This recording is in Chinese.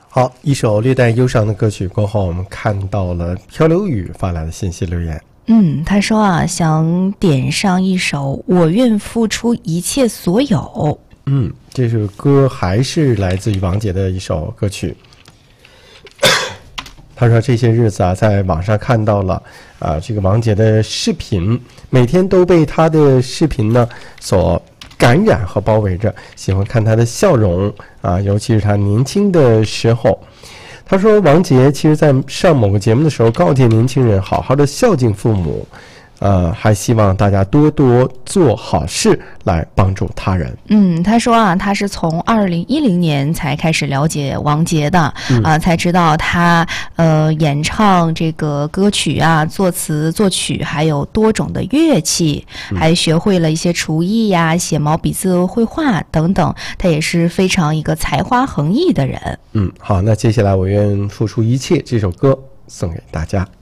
好，一首略带忧伤的歌曲过后，我们看到了漂流雨发来的信息留言。 他说啊，想点上一首我愿付出一切所有。 这首歌还是来自于王杰的一首歌曲。他说这些日子啊，在网上看到了这个王杰的视频，每天都被他的视频呢所感染和包围着，喜欢看他的笑容尤其是他年轻的时候。他说王杰其实在上某个节目的时候告诫年轻人好好的孝敬父母，还希望大家多多做好事来帮助他人。 他说啊，他是从2010年才开始了解王杰的，才知道他演唱这个歌曲啊，作词作曲，还有多种的乐器，还学会了一些厨艺呀、写毛笔字、绘画等等。他也是非常一个才华横溢的人。 好，那接下来我愿付出一切这首歌送给大家。